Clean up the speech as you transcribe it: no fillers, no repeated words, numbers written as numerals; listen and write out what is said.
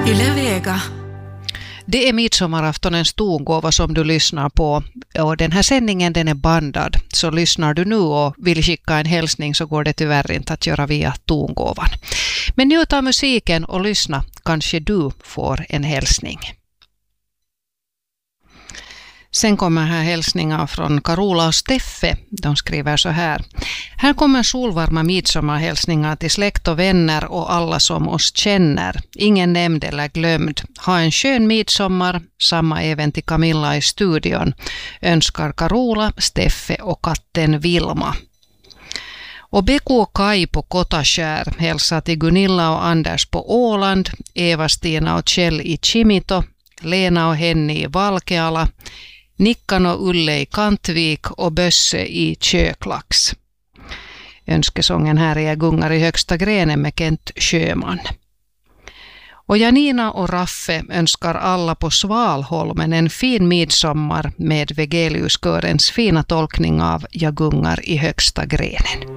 Yle Vega. Det är midsommaraftonens tongåva som du lyssnar på och den här sändningen den är bandad. Så lyssnar du nu och vill skicka en hälsning så går det tyvärr inte att göra via tongåvan. Men njut av musiken och lyssna, kanske du får en hälsning. Sen kommer här hälsningar från Carola och Steffe. De skriver så här. Här kommer solvarma midsommarhälsningar till släkt och vänner och alla som oss känner. Ingen nämnd eller glömd. Ha en skön midsommar. Samma även till Camilla i studion. Önskar Carola, Steffe och katten Vilma. Och Beku och Kai på Kotaskär hälsar till Gunilla och Anders på Åland. Eva, Stina och Kjell i Kimito. Lena och Henny i Valkeala. Nickan och Ulle i Kantvik och Bösse i Köklax. Önskesången här är Gungar i högsta grenen med Kent Sjöman. Och Janina och Raffe önskar alla på Svalholmen en fin midsommar med Vegeliuskörens fina tolkning av Jag gungar i högsta grenen.